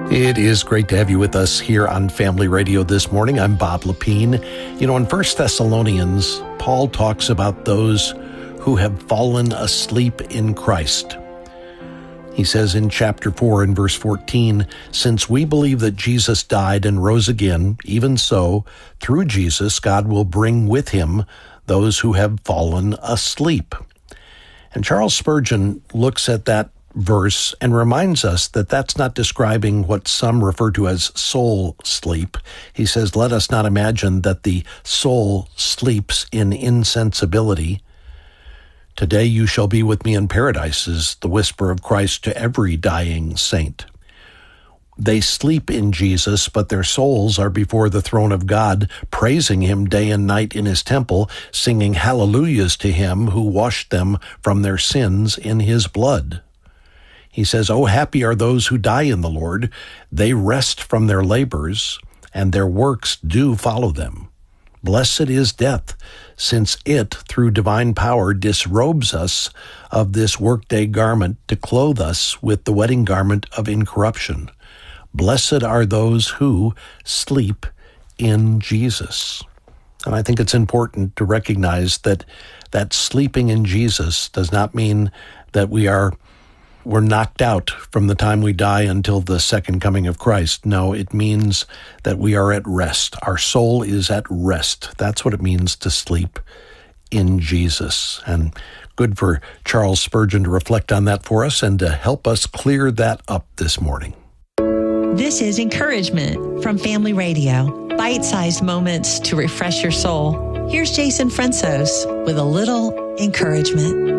It is great to have you with us here on Family Radio this morning. I'm Bob Lepine. In 1 Thessalonians, Paul talks about those who have fallen asleep in Christ. He says in chapter 4 and verse 14, "Since we believe that Jesus died and rose again, even so, through Jesus, God will bring with him those who have fallen asleep." And Charles Spurgeon looks at that verse and reminds us that that's not describing what some refer to as soul sleep. He says, let us not imagine that the soul sleeps in insensibility. "Today you shall be with me in paradise," is the whisper of Christ to every dying saint. They sleep in Jesus, but their souls are before the throne of God, praising him day and night in his temple, singing hallelujahs to him who washed them from their sins in his blood. He says, "Oh, happy are those who die in the Lord. They rest from their labors, and their works do follow them. Blessed is death, since it, through divine power, disrobes us of this workday garment to clothe us with the wedding garment of incorruption. Blessed are those who sleep in Jesus." And I think it's important to recognize that sleeping in Jesus does not mean that we're knocked out from the time we die until the second coming of Christ. No, it means that we are at rest. Our soul is at rest. That's what it means to sleep in Jesus. And good for Charles Spurgeon to reflect on that for us and to help us clear that up this morning. This is Encouragement from Family Radio. Bite-sized moments to refresh your soul. Here's Jason Fransos with a little encouragement.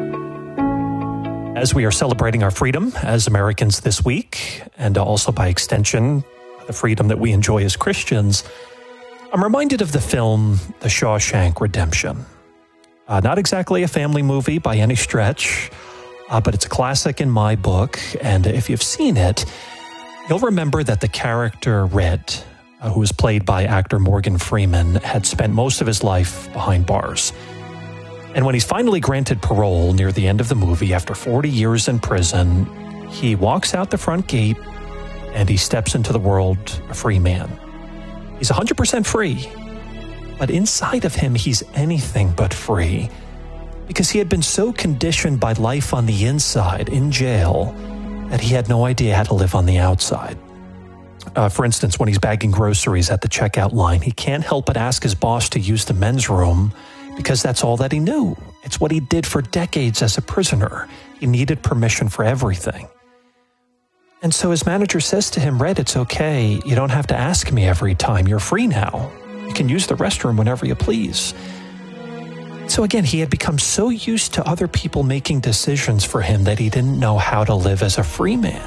As we are celebrating our freedom as Americans this week, and also by extension, the freedom that we enjoy as Christians, I'm reminded of the film The Shawshank Redemption. Not exactly a family movie by any stretch, but it's a classic in my book, and if you've seen it, you'll remember that the character Red, who was played by actor Morgan Freeman, had spent most of his life behind bars. And when he's finally granted parole near the end of the movie, after 40 years in prison, he walks out the front gate and he steps into the world a free man. He's 100% free, but inside of him, he's anything but free because he had been so conditioned by life on the inside, in jail, that he had no idea how to live on the outside. For instance, when he's bagging groceries at the checkout line, he can't help but ask his boss to use the men's room because that's all that he knew. It's what he did for decades as a prisoner. He needed permission for everything. And so his manager says to him, "Red, it's okay. You don't have to ask me every time. You're free now. You can use the restroom whenever you please." So again, he had become so used to other people making decisions for him that he didn't know how to live as a free man.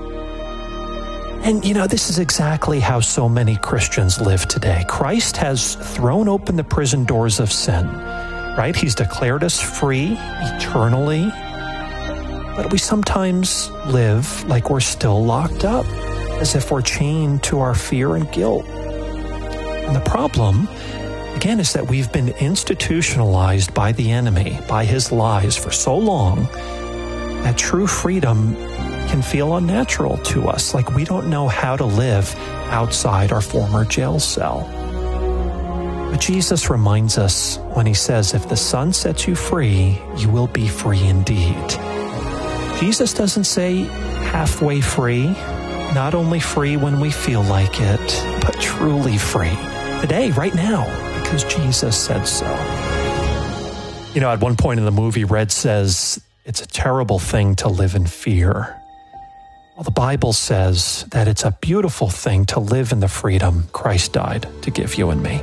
And, this is exactly how so many Christians live today. Christ has thrown open the prison doors of sin, right? He's declared us free eternally, but we sometimes live like we're still locked up, as if we're chained to our fear and guilt. And the problem, again, is that we've been institutionalized by the enemy, by his lies for so long, that true freedom can feel unnatural to us, like we don't know how to live outside our former jail cell. But Jesus reminds us when he says, if the Son sets you free, you will be free indeed. Jesus doesn't say halfway free, not only free when we feel like it, but truly free. Today, right now, because Jesus said so. At one point in the movie, Red says, it's a terrible thing to live in fear. Well, the Bible says that it's a beautiful thing to live in the freedom Christ died to give you and me.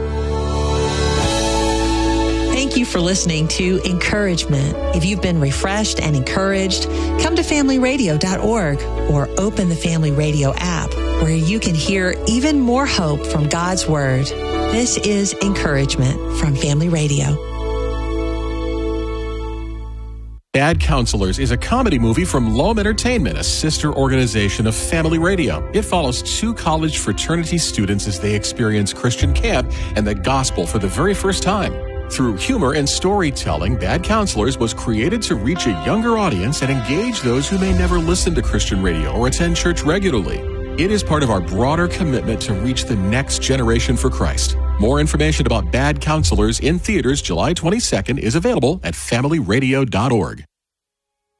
Thank you for listening to Encouragement. If you've been refreshed and encouraged, come to familyradio.org or open the Family Radio app where you can hear even more hope from God's Word. This is Encouragement from Family Radio. Bad Counselors is a comedy movie from Loam Entertainment, a sister organization of Family Radio. It follows two college fraternity students as they experience Christian camp and the gospel for the very first time. Through humor and storytelling, Bad Counselors was created to reach a younger audience and engage those who may never listen to Christian radio or attend church regularly. It is part of our broader commitment to reach the next generation for Christ. More information about Bad Counselors in theaters July 22nd is available at familyradio.org.